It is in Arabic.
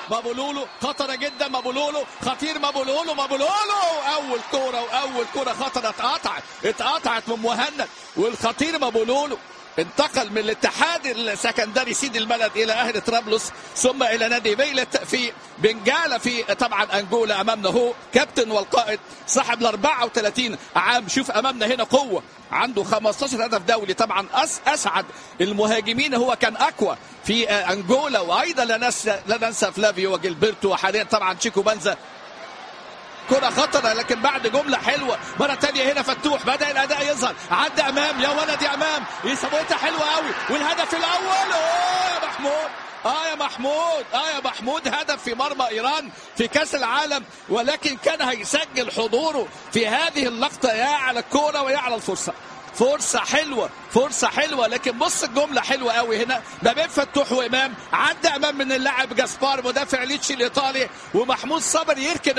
مابولولو خطره جدا، مابولولو خطير، مابولولو اول كوره خطره اتقطعت من مهند، والخطير مابولولو انتقل من الاتحاد السكندري سيد البلد الى اهل طرابلس ثم الى نادي بيلت في بنجالا في طبعا انجولا. امامنا هو كابتن والقائد صاحب ال 34 عام. شوف امامنا هنا قوه، عنده 15 هدف دولي. طبعا اسعد المهاجمين هو كان اكوا في انجولا، وايضا لا ننسى فلافيو وجilberto، وحاليا طبعا تشيكو بنزا. كرة خطرة لكن بعد جملة حلوة مرة تانية. هنا فتوح بدأ الأداء يظهر، عدى أمام يا ولد يا أمام، يسابوتها حلوة قوي، والهدف الأول يا محمود هدف في مرمى إيران في كأس العالم، ولكن كان هيسجل حضوره في هذه اللقطة. يا على الكرة ويا على الفرصة، فرصة حلوة لكن بص الجملة حلوة قوي هنا ما بين فتوح وإمام. عدى أمام من اللاعب جاسبار مدافع ليتشي الإيطالي، ومحمود صابر يركن